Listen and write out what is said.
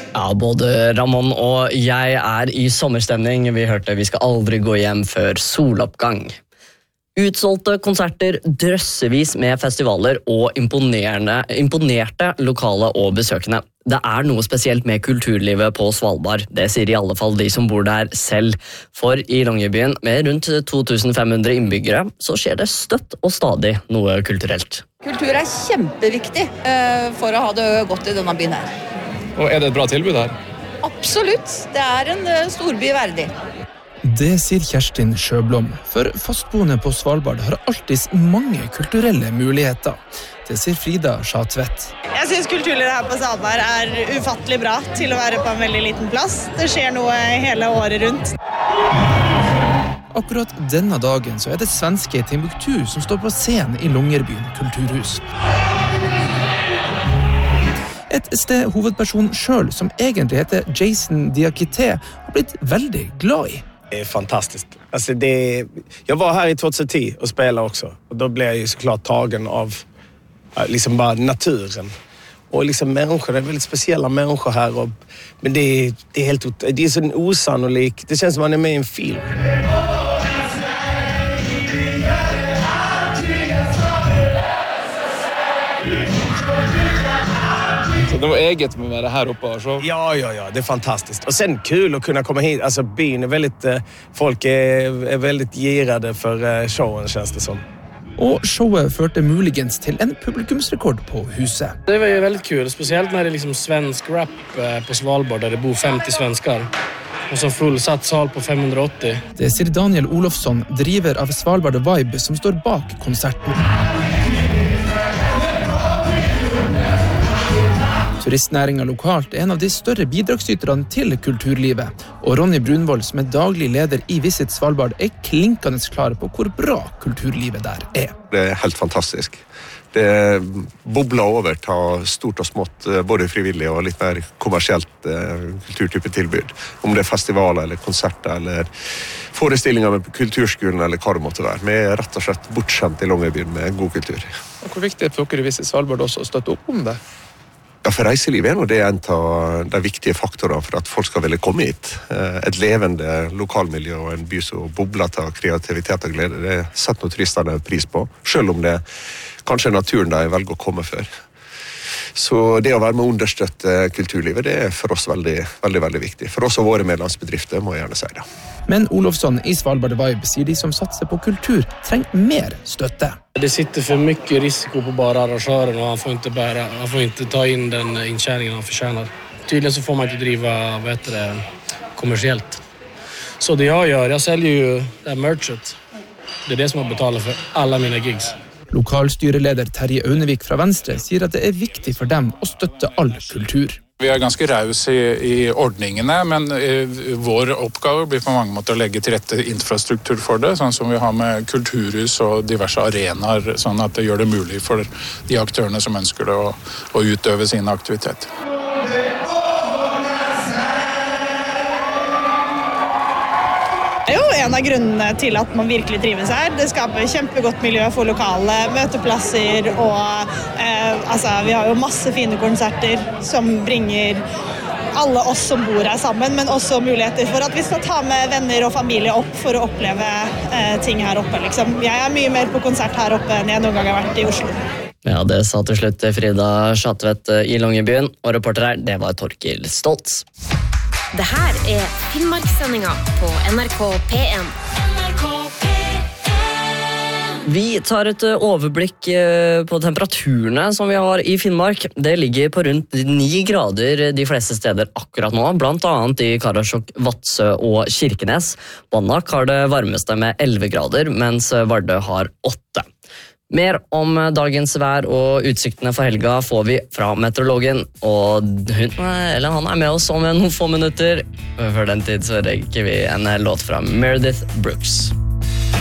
Ja, både Ramon og jeg i sommerstemning. Vi hørte Vi skal aldri gå hjem før soloppgang. Utsolgte konserter, drøssevis med festivaler og imponerte lokale og besøkende. Det noe spesielt med kulturlivet på Svalbard. Det sier i alle fall de som bor der selv. For i Longyearbyen, med rundt 2500 innbyggere, så skjer det støtt og stadig noe kulturelt. Kultur kjempeviktig for å ha det godt i denne byen her. Og det et bra tilbud her? Absolutt. Det en storby verdig. Det sier Kjerstin Sjøblom, for fastboende på Svalbard har alltid mange kulturelle muligheter. Det sier Frida Schatvedt. Jeg synes kulturlivet her på Svalbard ufattelig bra til å være på en veldig liten plass. Det skjer noe hele året rundt. Akkurat denne dagen så det svenske Timbuktu som står på scenen i Longyearbyen kulturhus. Et sted hovedpersonen selv, som egentlig heter Jason Diakité, har blitt veldig glad i. Det fantastiskt. Alltså jag var här i 2010 och spelade också. Och då blev jag ju såklart tagen av liksom bara naturen. Och liksom människor, det väldigt speciella människor här. Men det helt det så osannolikt. Det känns som man med i en film. Så det var eget med å være her oppe. Så. Ja, det fantastiskt. Och sen kul att kunna komma hit. Alltså byn väldigt, folk väldigt girade för showen, känns det som. Og showet førte muligens til en publikumsrekord på huset. Det var jo veldig kul, spesielt når det liksom svensk rap på Svalbard, der det bor 50 svenskar. Og så fullsatt sal på 580. Det sier Daniel Olofsson, driver av Svalbard Vibe, som står bak konserten. Turistnæringen lokalt en av de større bidragsyterne til kulturlivet, og Ronny Brunvoll, som daglig leder i Visit Svalbard, klinkende klar på hvor bra kulturlivet der Det helt fantastisk. Det bobler over til stort og smått, både frivillig og litt mer kommersielt kulturtype tilbud. Om det festivaler eller konserter eller forestillinger med kulturskolen eller hva det måtte være. Vi rett og slett bortskjemt i Longyearbyen med god kultur. Og hvor viktig for dere i Visit Svalbard også å støtte opp om det? Ja, for reiseliv nå det en av de viktige faktorene for at folk skal ville komme hit. Et levende lokalmiljø og en by som bobler til kreativitet og glede, det setter noe turisterne pris på, selv om det kanskje naturen de velger å komme for. Så det å være med å understøtte kulturlivet, det for oss veldig, veldig, veldig viktig. For oss og våre medlemsbedrifter må jeg gjerne si det. Men Olofsson i Svalbard Vibe sier de som satser på kultur trenger mer støtte. Det sitter for mye risiko på bare arrangøren, og han får ikke ta inn den inntjeningen han fortjener. Tydligen så får man ikke drive kommersielt. Så det jeg selger jo det merchet. Det det som jeg betaler for alle mine gigs. Lokalstyreleder Terje Aunevik fra Venstre sier at det viktig for dem å støtte all kultur. Vi ganske raus i ordningene, men vår oppgave blir på mange måter å legge til rette infrastruktur for det, sånn som vi har med kulturhus og diverse arenaer, sånn at det gjør det mulig for de aktørene som ønsker det å utøve sine aktiviteter. Det jo en av grunnene til at man virkelig trives her. Det skaper kjempegodt miljø for lokale møteplasser, og vi har jo masse fine konserter som bringer alle oss som bor her sammen, men også muligheter for at vi skal ta med venner og familie opp for å oppleve ting her oppe. Liksom. Jeg mye mer på konsert her oppe enn jeg noen gang har vært i Oslo. Ja, det sa til slutt Frida Schatvedt i Longyearbyen, og reporter her, det var Torkil Stoltz. Det her Finnmarkssendinga på NRK P1. Vi tar et overblikk på temperaturene som vi har i Finnmark. Det ligger på rundt 9 grader de fleste steder akkurat nå, blant annet i Karasjok, Vadsø og Kirkenes. Banak har det varmeste med 11 grader, mens Vardø har 8. Mer om dagens vær og utsiktene for helga får vi fra meteorologen, og han med oss om noen få minutter. Før den tid så rekker vi en låt fra Meredith Brooks.